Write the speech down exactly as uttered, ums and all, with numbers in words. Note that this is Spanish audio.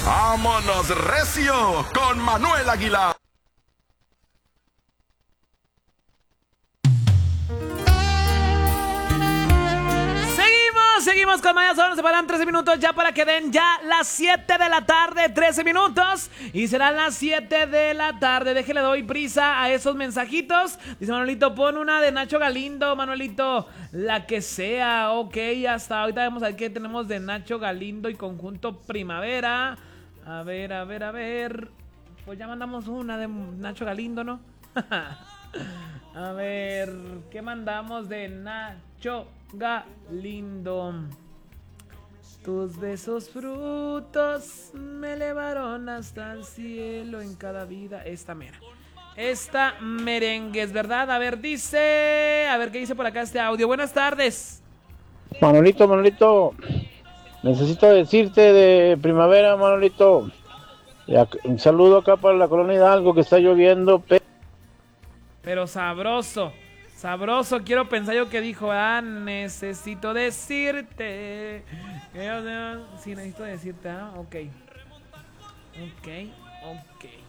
¡Vámonos, recio! Con Manuel Aguilar. Seguimos con Maya, solo nos separan trece minutos ya para que den ya las siete de la tarde, trece minutos. Y serán las siete de la tarde. Déjele doy prisa a esos mensajitos. Dice Manuelito, pon una de Nacho Galindo, Manuelito, la que sea. Ok, hasta ahorita vemos a ver qué tenemos de Nacho Galindo y Conjunto Primavera. A ver, a ver, a ver. Pues ya mandamos una de Nacho Galindo, ¿no? A ver, ¿qué mandamos de Nacho Galindo? Tus besos frutos me elevaron hasta el cielo en cada vida. Esta mera. Esta merengue, es verdad. A ver, dice. A ver qué dice por acá este audio. Buenas tardes. Manolito, Manolito. Necesito decirte de primavera, Manolito. Un saludo acá para la colonia Hidalgo, que está lloviendo. Pero sabroso. Sabroso, quiero pensar yo que dijo, ah, necesito decirte. Sí, necesito decirte, ah, ok. Ok, ok.